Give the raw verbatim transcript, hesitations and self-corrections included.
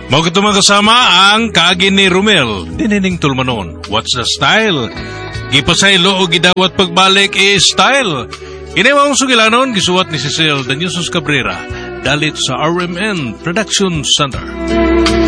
Mao katong kasama ang kaagi ni Romel, dinining tulmanon. What's the style? Gipasaylo o gidawat pagbalik e-style. Inewang sugilanon, gisuwat ni Cecil Danyosos Cabrera, dalit sa R M N Production Center.